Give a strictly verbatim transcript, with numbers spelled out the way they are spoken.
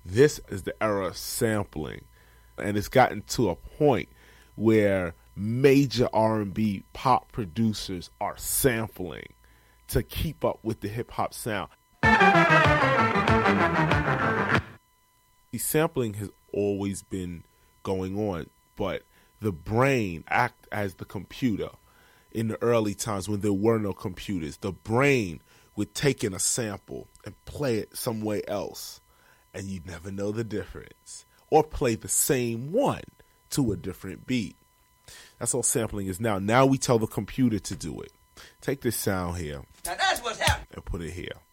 This is the era of sampling. And it's gotten to a point where major R and B pop producers are sampling to keep up with the hip-hop sound. The sampling has always been going on, but the brain act as the computer. In the early times when there were no computers, the brain would take in a sample and play it somewhere else, and you'd never know the difference. Or play the same one to a different beat. That's all sampling is now. Now we tell the computer to do it. Take this sound here. Now that's what's happening. And put it here.